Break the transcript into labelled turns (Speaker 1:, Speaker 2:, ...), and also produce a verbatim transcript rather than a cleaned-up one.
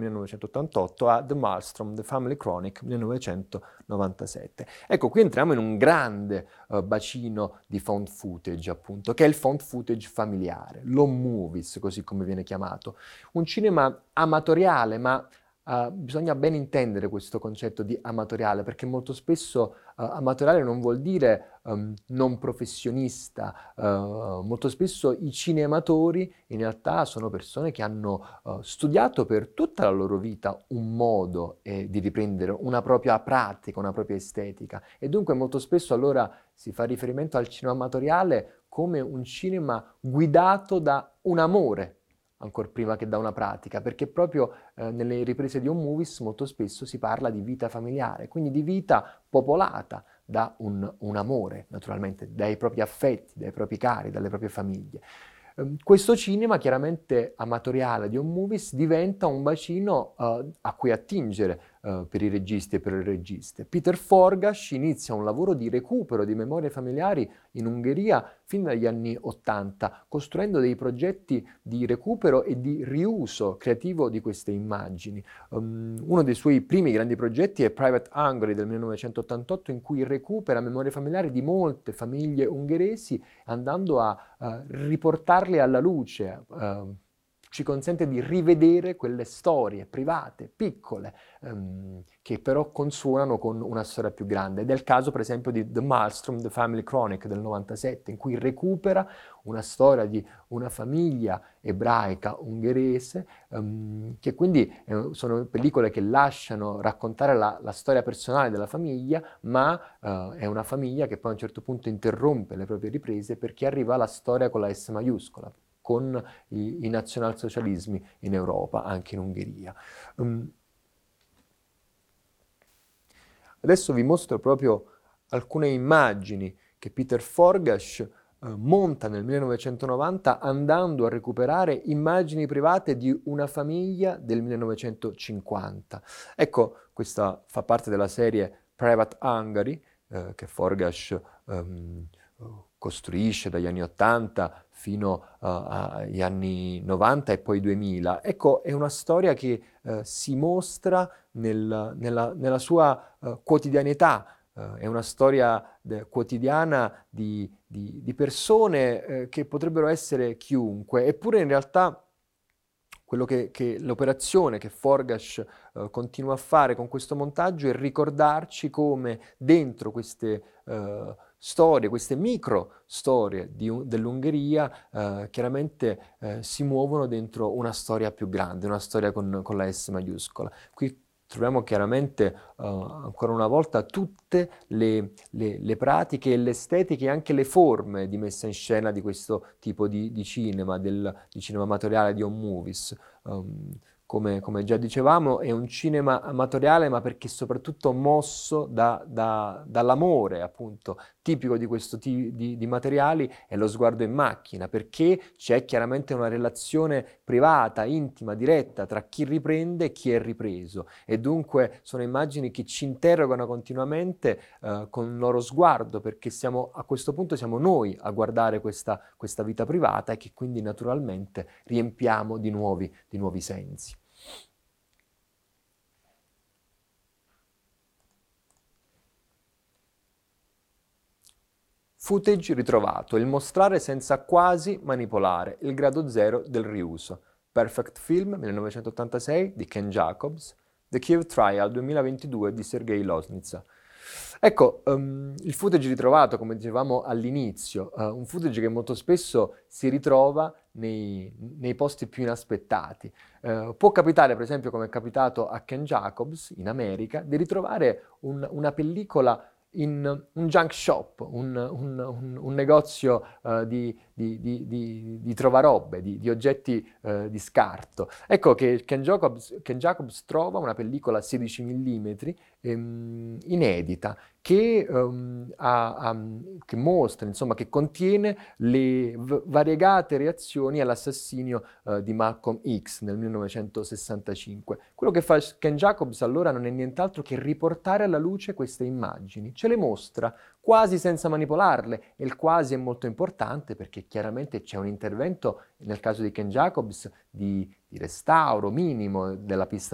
Speaker 1: millenovecentottantotto a The Maelstrom, The Family Chronic, millenovecentonovantasette. Ecco, qui entriamo in un grande uh, bacino di found footage, appunto, che è il found footage familiare, l'home movies, così come viene chiamato. Un cinema amatoriale, ma Uh, bisogna ben intendere questo concetto di amatoriale, perché molto spesso uh, amatoriale non vuol dire um, non professionista. Uh, molto spesso i cinematori in realtà sono persone che hanno uh, studiato per tutta la loro vita un modo eh, di riprendere una propria pratica, una propria estetica, e dunque molto spesso allora si fa riferimento al cinema amatoriale come un cinema guidato da un amore, ancora prima che da una pratica, perché proprio eh, nelle riprese di home movies molto spesso si parla di vita familiare, quindi di vita popolata da un, un amore, naturalmente, dai propri affetti, dai propri cari, dalle proprie famiglie. Um, questo cinema chiaramente amatoriale di home movies diventa un bacino uh, a cui attingere uh, per i registi e per le registe. Peter Forgas inizia un lavoro di recupero di memorie familiari in Ungheria fin dagli anni ottanta, costruendo dei progetti di recupero e di riuso creativo di queste immagini. Um, uno dei suoi primi grandi progetti è Private Hungary del millenovecentottantotto, in cui recupera memorie familiari di molte famiglie ungheresi, andando a uh, riportarle alla luce, uh, ci consente di rivedere quelle storie private, piccole, um, che però consuonano con una storia più grande. Ed è il caso, per esempio, di The Maelstrom, The Family Chronic del novantasette, in cui recupera una storia di una famiglia ebraica ungherese, um, che quindi eh, sono pellicole che lasciano raccontare la, la storia personale della famiglia, ma uh, è una famiglia che poi a un certo punto interrompe le proprie riprese perché arriva la storia con la S maiuscola, con i, i nazionalsocialismi in Europa, anche in Ungheria. Um, adesso vi mostro proprio alcune immagini che Peter Forgas eh, monta nel millenovecentonovanta, andando a recuperare immagini private di una famiglia del millenovecentocinquanta. Ecco, questa fa parte della serie Private Hungary, eh, che Forgas um, costruisce dagli anni ottanta fino uh, agli anni novanta e poi duemila. Ecco, è una storia che uh, si mostra nel, nella, nella sua uh, quotidianità. Uh, è una storia de, quotidiana di, di, di persone uh, che potrebbero essere chiunque, eppure in realtà quello che, che l'operazione che Forgas uh, continua a fare con questo montaggio è ricordarci come dentro queste uh, storie, queste micro storie di, dell'Ungheria uh, chiaramente uh, si muovono dentro una storia più grande, una storia con, con la S maiuscola. Qui troviamo chiaramente uh, ancora una volta tutte le, le, le pratiche e le estetiche e anche le forme di messa in scena di questo tipo di, di cinema, del, di cinema amatoriale, di home movies. Um, come, come già dicevamo, è un cinema amatoriale, ma perché soprattutto mosso da, da, dall'amore, appunto, tipico di questo tipo di, di materiali, è lo sguardo in macchina, perché c'è chiaramente una relazione privata, intima, diretta tra chi riprende e chi è ripreso, e dunque sono immagini che ci interrogano continuamente eh, con il loro sguardo, perché siamo, a questo punto siamo noi a guardare questa, questa vita privata, e che quindi naturalmente riempiamo di nuovi, di nuovi sensi. Footage ritrovato, il mostrare senza quasi manipolare, il grado zero del riuso. Perfect Film, millenovecentottantasei, di Ken Jacobs, The Kiev Trial, duemilaventidue, di Sergei Loznitsa. Ecco, um, il footage ritrovato, come dicevamo all'inizio, uh, un footage che molto spesso si ritrova nei, nei posti più inaspettati. Uh, può capitare, per esempio, come è capitato a Ken Jacobs in America, di ritrovare un, una pellicola in un junk shop, un, un, un, un negozio uh, di, di, di, di, di trovarobe, di, di oggetti uh, di scarto. Ecco che Ken Jacobs, Ken Jacobs trova una pellicola sedici millimetri ehm, inedita, che, um, ha, ha, che mostra, insomma, che contiene le v- variegate reazioni all'assassinio uh, di Malcolm X nel millenovecentosessantacinque. Quello che fa Ken Jacobs allora non è nient'altro che riportare alla luce queste immagini, ce le mostra quasi senza manipolarle, e il quasi è molto importante perché chiaramente c'è un intervento, nel caso di Ken Jacobs, di, di restauro minimo della pista